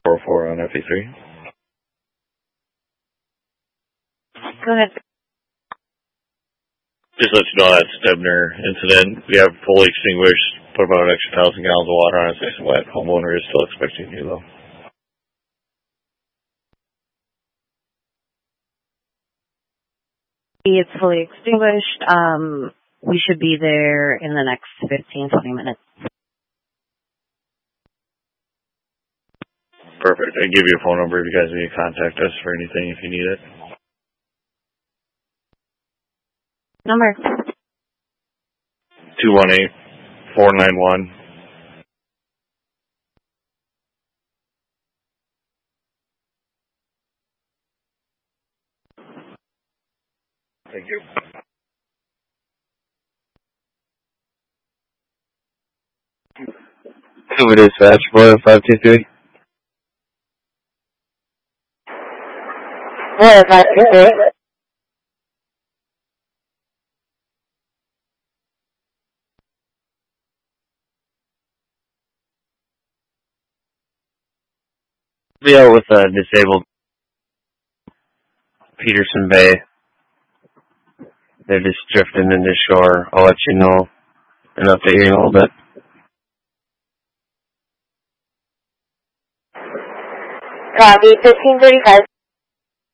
404 on FE3. Go ahead. Just let you know that Stebner incident. We have fully extinguished, put about an extra 1,000 gallons of water on it, nice and wet. Homeowner is still expecting you, though. It's fully extinguished. We should be there in the next 15-20 minutes. Perfect. I can give you a phone number if you guys need to contact us for anything if you need it. Number? 218-491. Thank you. Silver Dispatch, 523. 523. Be out with a disabled Peterson Bay. They're just drifting into shore. I'll let you know and update you in a little bit. Copy, 1535.